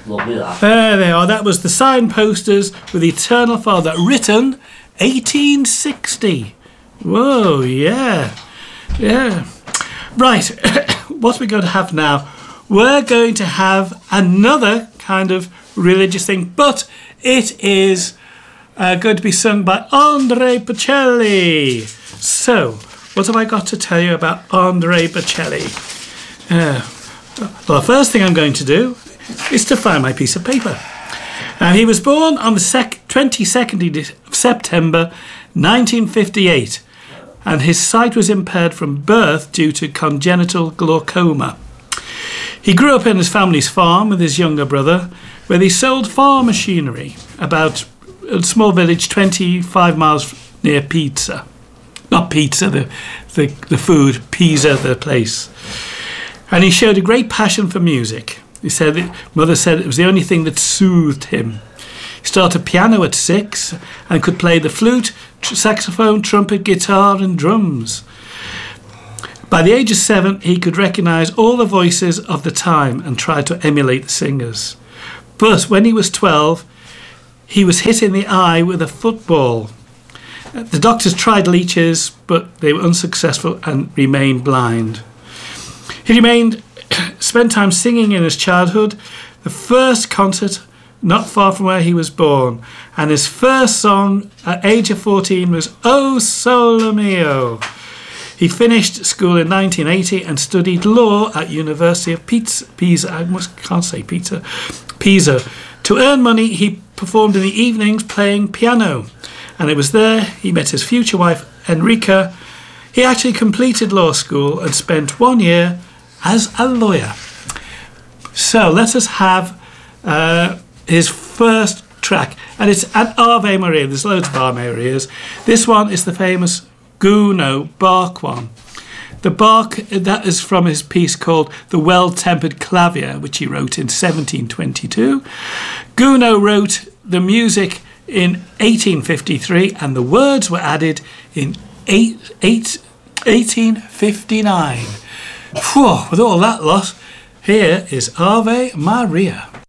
Lovely that. There they are. That was the signposters with Eternal Father, written 1860. Whoa, yeah. Yeah. Right, what we're going to have now, we're going to have another kind of religious thing, but it is going to be sung by Andrea Bocelli. So, what have I got to tell you about Andrea Bocelli? Well, the first thing I'm going to do is to find my piece of paper. Now, he was born on the 22nd of September 1958, and his sight was impaired from birth due to congenital glaucoma. He grew up in his family's farm with his younger brother, where they sold farm machinery about a small village 25 miles near Pisa. Not pizza, the food, Pisa, the place. And he showed a great passion for music. Mother said it was the only thing that soothed him. He started piano at 6 and could play the flute, saxophone, trumpet, guitar and drums. By the age of 7, he could recognise all the voices of the time and tried to emulate the singers. But when he was 12, he was hit in the eye with a football. The doctors tried leeches, but they were unsuccessful and remained blind. He spent time singing in his childhood. The first concert not far from where he was born, and his first song at age of 14 was O Sole Mio. He finished school in 1980 and studied law at University of Pisa. Pisa. To earn money, he performed in the evenings playing piano, and it was there he met his future wife, Enrica. He actually completed law school and spent 1 year as a lawyer. So let us have his first track, and it's an Ave Maria. There's loads of Ave Marias. This one is the famous Gounod Bach one. The Bach, that is from his piece called The Well-Tempered Clavier, which he wrote in 1722. Gounod wrote the music in 1853, and the words were added in 1859. Whew, with all that lot, here is Ave Maria.